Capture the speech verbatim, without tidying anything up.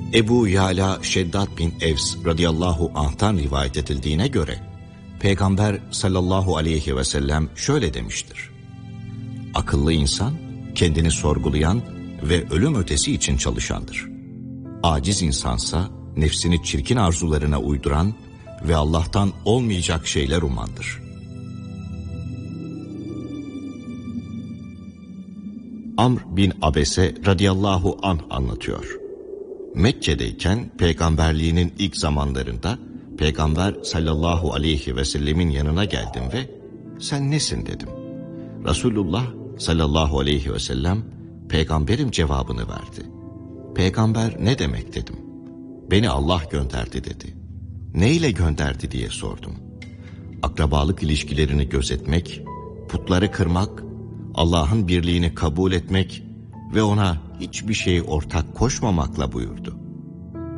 Ebu Yala Şeddat bin Evs radıyallahu anh'tan rivayet edildiğine göre Peygamber sallallahu aleyhi ve sellem şöyle demiştir: akıllı insan kendini sorgulayan ve ölüm ötesi için çalışandır. Aciz insansa nefsini çirkin arzularına uyduran ve Allah'tan olmayacak şeyler umandır. Amr bin Abese radıyallahu anh anlatıyor. Mekke'deyken peygamberliğinin ilk zamanlarında Peygamber sallallahu aleyhi ve sellemin yanına geldim ve sen nesin dedim. Resulullah sallallahu aleyhi ve sellem peygamberim cevabını verdi. Peygamber ne demek dedim. Beni Allah gönderdi dedi. Ne ile gönderdi diye sordum. Akrabalık ilişkilerini gözetmek, putları kırmak, Allah'ın birliğini kabul etmek ve ona hiçbir şey ortak koşmamakla buyurdu.